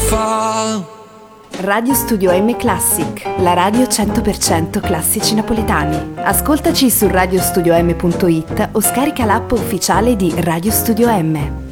fall. Radio Studio M Classic, la radio 100% classici napoletani. Ascoltaci su radiostudioM.it o scarica l'app ufficiale di Radio Studio M.